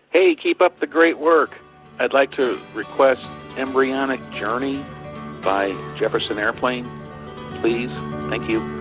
Hey, keep up the great work. I'd like to request Embryonic Journey by Jefferson Airplane, please. Thank you.